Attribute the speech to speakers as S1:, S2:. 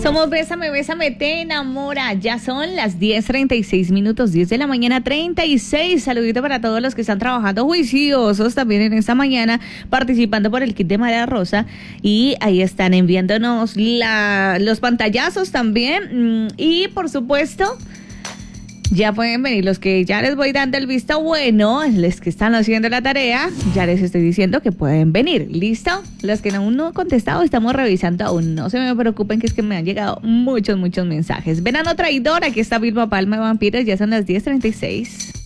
S1: Somos Bésame, Bésame, te enamora. Ya son las 10:36, 10 de la mañana, 36. Saludito para todos los que están trabajando juiciosos también en esta mañana, participando por el kit de María Rosa. Y ahí están enviándonos los pantallazos también. Y por supuesto, ya pueden venir los que ya les voy dando el visto bueno, los que están haciendo la tarea, ya les estoy diciendo que pueden venir. ¿Listo? Los que aún no han contestado, estamos revisando aún. No se me preocupen, que es que me han llegado muchos mensajes. Verano traidor, aquí está Vilma Palma de Vampiros, ya son las 10:36.